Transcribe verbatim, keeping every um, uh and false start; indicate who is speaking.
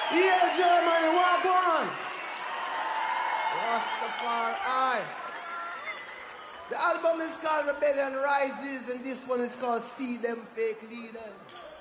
Speaker 1: Yeah, Germany, walk on. Rastafari. The album is called Rebellion Rises, and this one is called See Them Fake Leaders.